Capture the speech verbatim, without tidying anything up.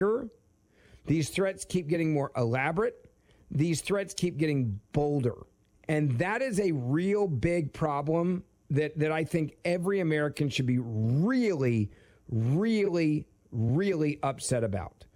These threats keep getting more elaborate. These threats keep getting bolder. And that is a real big problem that, that I think every American should be really, really, really upset about.